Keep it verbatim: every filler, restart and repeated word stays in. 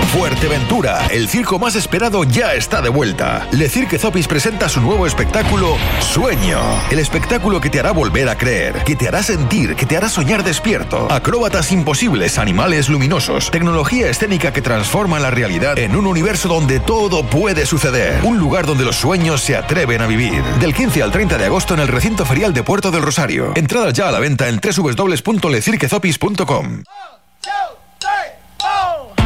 Fuerteventura, el circo más esperado ya está de vuelta. Le Cirque Zopis presenta su nuevo espectáculo Sueño. El espectáculo que te hará volver a creer, que te hará sentir, que te hará soñar despierto. Acróbatas imposibles, animales luminosos, tecnología escénica que transforma la realidad en un universo donde todo puede suceder. Un lugar donde los sueños se atreven a vivir. Del quince al treinta de agosto en el recinto ferial de Puerto del Rosario. Entradas ya a la venta en doble u doble u doble u punto le cirque zopis punto com.